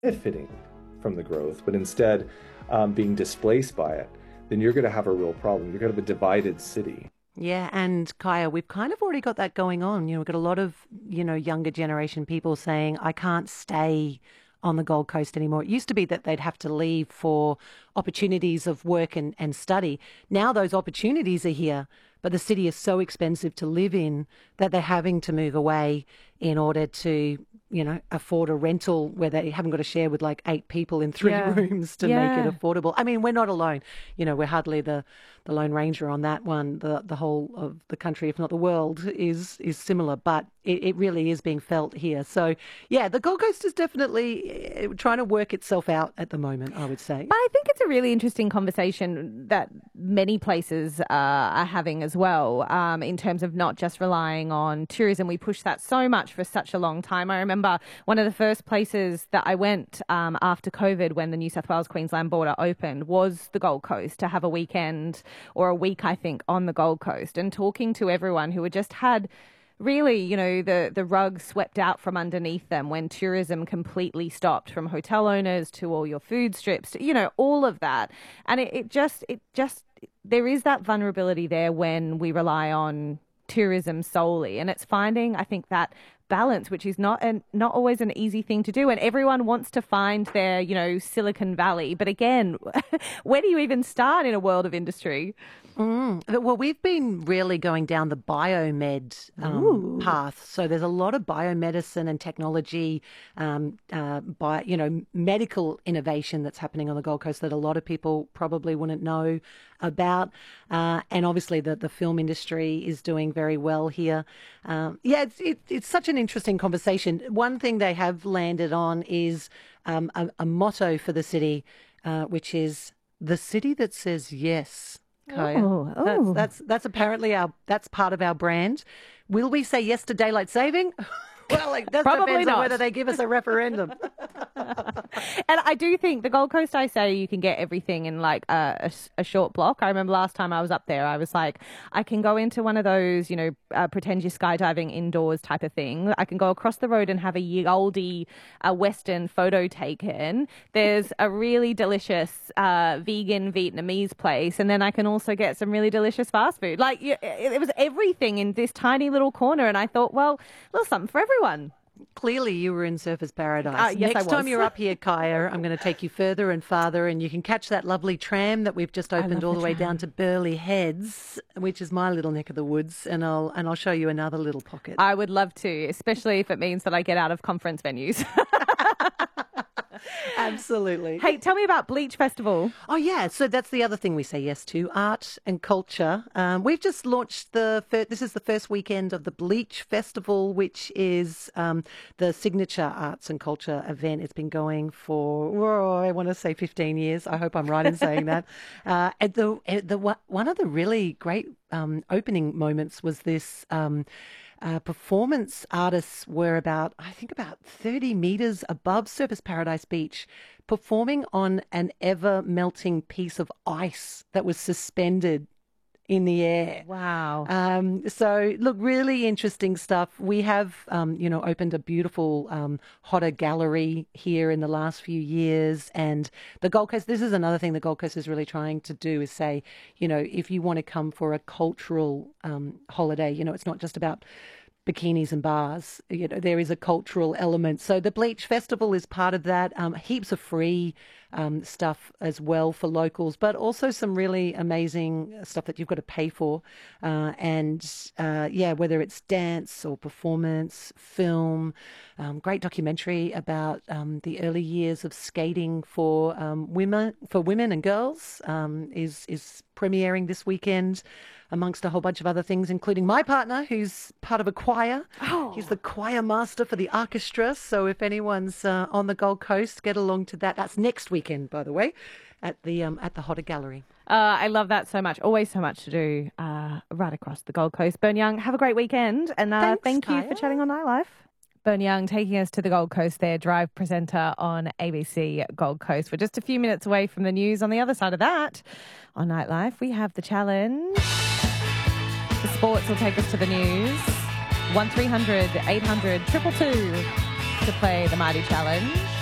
benefiting from the growth, but instead being displaced by it, then you're going to have a real problem. You're going to have a divided city. Yeah, and Kaya, we've kind of already got that going on. We've got a lot of, younger generation people saying, I can't stay on the Gold Coast anymore. It used to be that they'd have to leave for opportunities of work and study. Now those opportunities are here, but the city is so expensive to live in that they're having to move away in order to, afford a rental where they haven't got to share with like 8 people in 3 rooms to make it affordable. I mean, we're not alone. We're hardly the Lone Ranger on that one. The whole of the country, if not the world, is similar, but it really is being felt here. So, yeah, the Gold Coast is definitely trying to work itself out at the moment, I would say. But I think it's a really interesting conversation that many places are having as well, in terms of not just relying on tourism. We pushed that so much for such a long time. I remember one of the first places that I went after COVID, when the New South Wales-Queensland border opened, was the Gold Coast, to have a weekend or a week, I think, on the Gold Coast, and talking to everyone who had just had really, the rug swept out from underneath them when tourism completely stopped, from hotel owners to all your food strips, to, all of that. And it just, there is that vulnerability there when we rely on tourism solely. And it's finding, I think, that balance, which is not always an easy thing to do. And everyone wants to find their, Silicon Valley. But again, where do you even start in a world of industry? Well, we've been really going down the biomed path. So there's a lot of biomedicine and technology, medical innovation that's happening on the Gold Coast that a lot of people probably wouldn't know about. And obviously the film industry is doing very well here. It's such an interesting conversation. One thing they have landed on is a motto for the city, which is the city that says yes. Kaya. That's apparently that's part of our brand. Will we say yes to daylight saving? Well, that depends on whether they give us a referendum. And I do think the Gold Coast, I say you can get everything in like a short block. I remember last time I was up there, I was like, I can go into one of those, pretend you're skydiving indoors type of thing. I can go across the road and have a ye olde Western photo taken. There's a really delicious vegan Vietnamese place. And then I can also get some really delicious fast food. Like it was everything in this tiny little corner. And I thought, well, a little something for everyone. Clearly you were in Surfers Paradise. Yes, Next time you're up here, Kaya, I'm going to take you further and farther, and you can catch that lovely tram that we've just opened all the way down to Burleigh Heads, which is my little neck of the woods, and I'll show you another little pocket. I would love to, especially if it means that I get out of conference venues. Absolutely. Hey, tell me about Bleach Festival. Oh, yeah. So that's the other thing we say yes to, art and culture. We've just launched this is the first weekend of the Bleach Festival, which is the signature arts and culture event. It's been going for, I want to say 15 years. I hope I'm right in saying that. One of the really great opening moments was this performance artists were about 30 metres above Surfers Paradise Beach, performing on an ever-melting piece of ice that was suspended in the air. Wow. So, look, really interesting stuff. We have, opened a beautiful Hodder Gallery here in the last few years. And the Gold Coast, this is another thing the Gold Coast is really trying to do, is say, if you want to come for a cultural holiday, it's not just about bikinis and bars. There is a cultural element. So the Bleach Festival is part of that. Heaps of free stuff as well for locals, but also some really amazing stuff that you've got to pay for. Whether it's dance or performance, film, great documentary about the early years of skating for women and girls is premiering this weekend, amongst a whole bunch of other things, including my partner, who's part of a choir. Oh. He's the choir master for the orchestra. So if anyone's on the Gold Coast, get along to that. That's next weekend, by the way, at the Hodder Gallery. I love that so much. Always so much to do right across the Gold Coast. Bern Young, have a great weekend. And thank you for chatting on Nightlife. Bern Young taking us to the Gold Coast there, drive presenter on ABC Gold Coast. We're just a few minutes away from the news. On the other side of that, on Nightlife, we have the challenge. The sports will take us to the news. 1300 800 222 to play the Mighty Challenge.